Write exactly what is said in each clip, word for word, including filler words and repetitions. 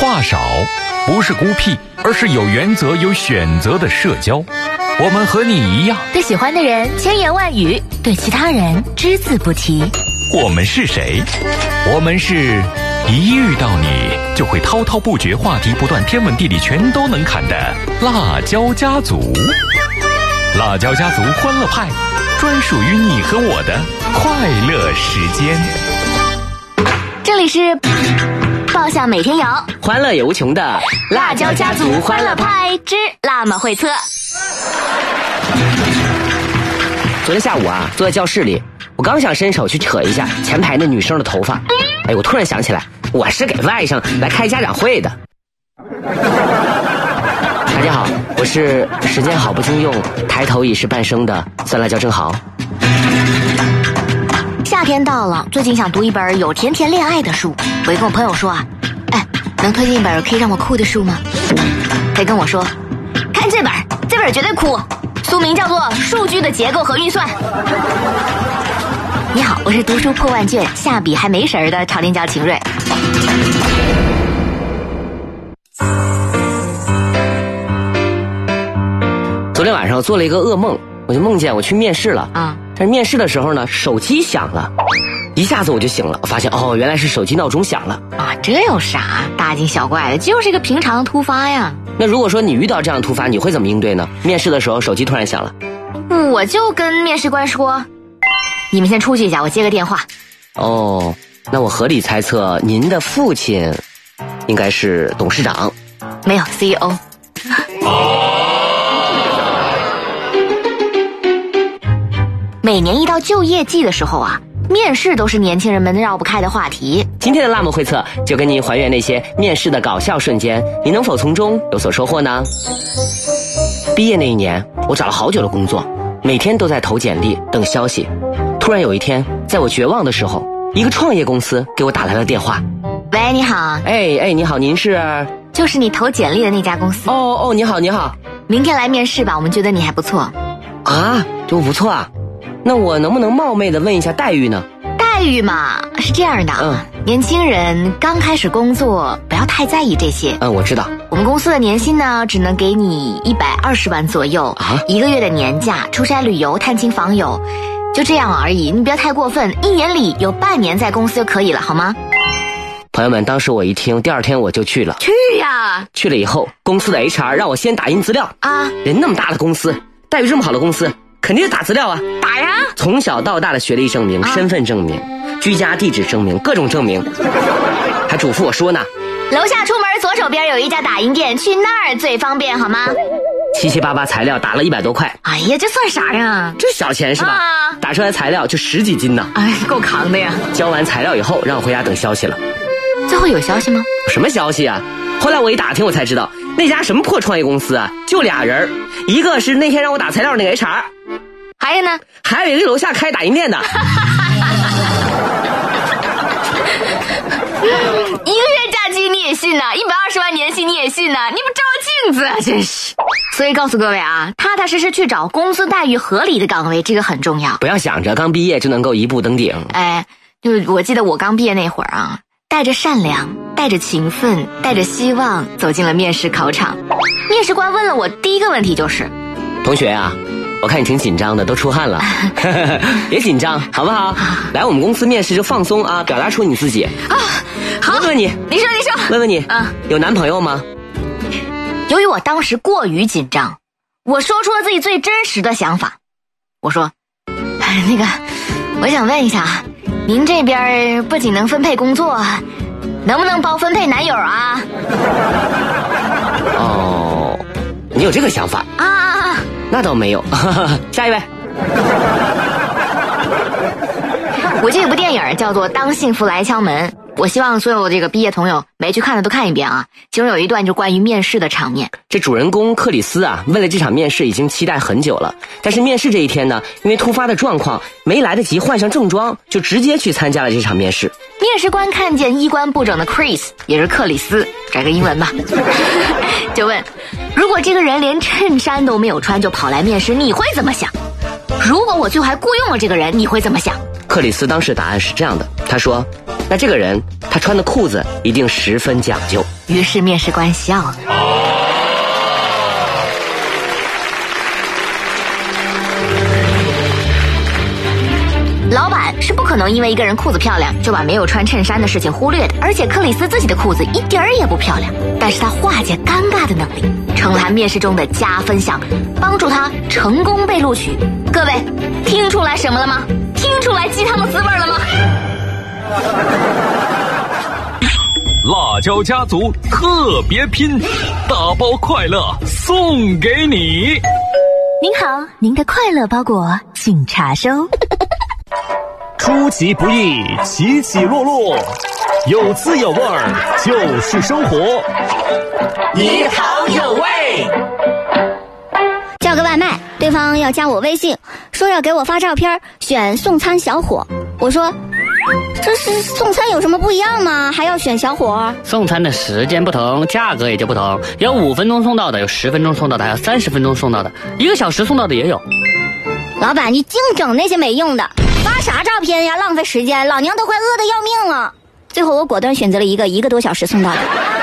话少，不是孤僻，而是有原则、有选择的社交。我们和你一样， 对喜欢的人千言万语，对其他人只字不提。 我们是谁？我们是一遇到你就会滔滔不绝，话题不断，天文地理全都能侃的辣椒家族。辣椒家族欢乐派，专属于你和我的快乐时间。 这里是爆笑每天摇， 欢乐也无穷的辣椒家族欢乐派之辣妈会测。 昨天下午啊，坐在教室里，我刚想伸手去扯一下前排那女生的头发，哎，我突然想起来，我是给外甥来开家长会的。大家好，我是时间好不经用，抬头已是半生的酸辣椒正好。 夏天到了，最近想读一本有甜甜恋爱的书，我就跟我朋友说啊，哎，能推荐一本可以让我哭的书吗？他跟我说，看这本，这本绝对哭。书名叫做《数据的结构和运算》。你好，我是读书破万卷，下笔还没神儿的朝天椒秦瑞。 昨天晚上我做了一个噩梦，我就梦见我去面试了啊、嗯， 但是面试的时候呢，手机响了，一下子我就醒了，我发现哦，原来是手机闹钟响了啊，这有啥大惊小怪的，就是一个平常的突发呀。 那如果说你遇到这样突发，你会怎么应对呢？面试的时候手机突然响了， 我就跟面试官说，你们先出去一下，我接个电话。 哦，那我合理猜测您的父亲应该是董事长。 没有 C E O。 每年一到就业季的时候啊，面试都是年轻人们绕不开的话题。 今天的辣妈会测就跟您还原那些面试的搞笑瞬间，你能否从中有所收获呢？毕业那一年，我找了好久的工作，每天都在投简历等消息。突然有一天，在我绝望的时候，一个创业公司给我打来了电话。 喂，你好。 哎哎，你好，您是？ 就是你投简历的那家公司。 哦哦，你好你好。 明天来面试吧，我们觉得你还不错。 啊，就不错啊。那我能不能冒昧的问一下待遇呢？ 待遇嘛，是这样的，嗯，年轻人刚开始工作，不要太在意这些。 嗯，我知道。 我们公司的年薪呢，只能给你一百二十万左右啊，一个月的年假，出差旅游、探亲访友，就这样而已。你不要太过分，一年里有半年在公司就可以了，好吗？ 朋友们，当时我一听，第二天我就去了。 去呀！ 去了以后，公司的 H R 让我先打印资料啊，人那么大的公司，待遇这么好的公司，肯定是打资料啊。 打呀！ 从小到大的学历证明、啊、身份证明、居家地址证明，各种证明，还嘱咐我说呢， 楼下出门左手边有一家打印店，去那儿最方便，好吗？ 七七八八材料打了一百多块。 哎呀，这算啥呀？ 这小钱是吧？啊、打出来材料就十几斤呢。 哎，够扛的呀！ 交完材料以后，让我回家等消息了。 最后有消息吗？ 什么消息啊？后来我一打听，我才知道那家什么破创业公司啊，就俩人，一个是那天让我打材料那个 H R， 还有呢， 还有一个楼下开打印店的。 一个月假期你也信呢？一百二十万年薪你也信呢？你不照镜子啊，真是！所以告诉各位啊，踏踏实实去找工资待遇合理的岗位，这个很重要。 不要想着刚毕业就能够一步登顶。 哎，就我记得我刚毕业那会儿啊，带着善良，带着勤奋，带着希望走进了面试考场。面试官问了我第一个问题就是： 同学啊，我看你挺紧张的，都出汗了，别紧张，好不好？来我们公司面试就放松啊，表达出你自己啊。好，问问你， 你说你说， 问问你，啊，有男朋友吗？ 由于我当时过于紧张，我说出了自己最真实的想法。我说，哎，那个，我想问一下，您这边不仅能分配工作，能不能包分配男友啊？ 哦，你有这个想法啊？ 那倒没有。下一位。 我记得有部电影叫做《当幸福来敲门》，我希望所有这个毕业同友没去看的都看一遍啊。其中有一段就关于面试的场面。 这主人公克里斯啊，为了这场面试已经期待很久了，但是面试这一天呢，因为突发的状况，没来得及换上正装，就直接去参加了这场面试。 面试官看见衣冠不整的 Chris， 也是克里斯，改个英文吧，就问：如果这个人连衬衫都没有穿就跑来面试，你会怎么想？如果我最后还雇佣了这个人，你会怎么想？ 克里斯当时答案是这样的，他说： 那这个人他穿的裤子一定十分讲究。 于是面试官笑了。老板是不可能因为一个人裤子漂亮就把没有穿衬衫的事情忽略的，而且克里斯自己的裤子一点儿也不漂亮，但是他化解尴尬的能力成了他面试中的加分项，帮助他成功被录取。各位听出来什么了吗？听出来鸡汤的滋味了吗？ 辣椒家族特别拼，大包快乐送给你。 您好，您的快乐包裹请查收。 出其不意，起起落落，有滋有味儿就是生活， 一好有味。 叫个外卖，对方要加我微信，说要给我发照片，选送餐小伙。我说这是送餐有什么不一样吗？还要选小伙？ 送餐的时间不同，价格也就不同，有五分钟送到的，有十分钟送到的，还有三十分钟送到的，一个小时送到的也有。 老板，你净整那些没用的，发啥照片呀？浪费时间，老娘都快饿得要命了。最后我果断选择了一个一个多小时送到的。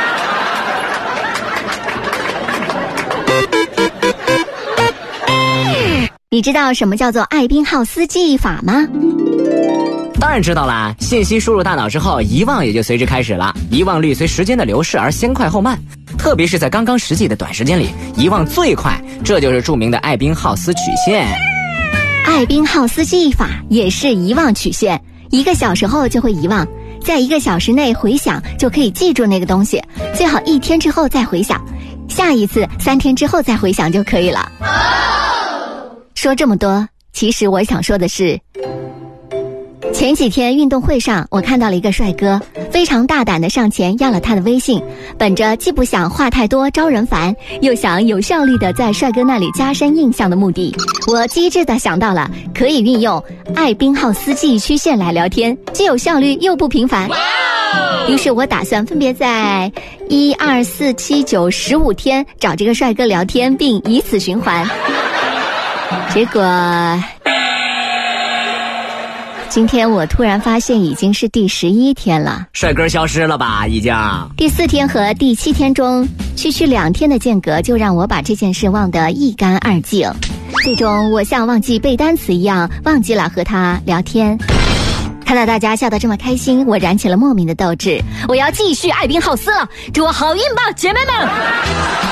你知道什么叫做艾宾浩斯记忆法吗？ 当然知道啦，信息输入大脑之后，遗忘也就随之开始了。遗忘率随时间的流逝而先快后慢，特别是在刚刚实际的短时间里，遗忘最快，这就是著名的艾宾浩斯曲线。 艾宾浩斯记忆法也是遗忘曲线，一个小时后就会遗忘，在一个小时内回想就可以记住那个东西，最好一天之后再回想，下一次三天之后再回想就可以了。说这么多，其实我想说的是，前几天运动会上，我看到了一个帅哥，非常大胆地上前要了他的微信，本着既不想话太多招人烦，又想有效率地在帅哥那里加深印象的目的，我机智地想到了可以运用艾宾浩斯记忆曲线来聊天，既有效率又不频繁。于是我打算分别在一二四七九十五天找这个帅哥聊天，并以此循环。结果今天我突然发现已经是第十一天了。 帅哥消失了吧？已经。 第四天和第七天中，区区两天的间隔就让我把这件事忘得一干二净。最终我像忘记背单词一样，忘记了和他聊天。看到大家笑得这么开心，我燃起了莫名的斗志，我要继续艾宾浩斯了，祝我好运吧，姐妹们！